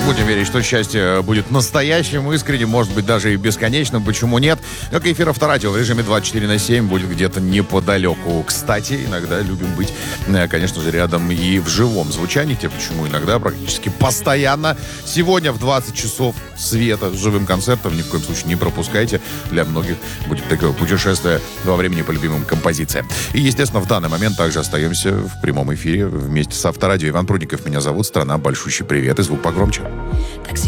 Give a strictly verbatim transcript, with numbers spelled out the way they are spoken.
Будем верить, что счастье будет настоящим, искренним, может быть, даже и бесконечным. Почему нет? Как и эфир Авторадио в режиме двадцать четыре на семь будет где-то неподалеку. Кстати, иногда любим быть, конечно же, рядом и в живом звучании. Те, почему иногда, практически постоянно. Сегодня в двадцать часов света с живым концертом. Ни в коем случае не пропускайте. Для многих будет такое путешествие во времени по любимым композициям. И, естественно, в данный момент также остаемся в прямом эфире вместе с Авторадио. Иван Прудников меня зовут. Страна, большущий привет. И звук погромче.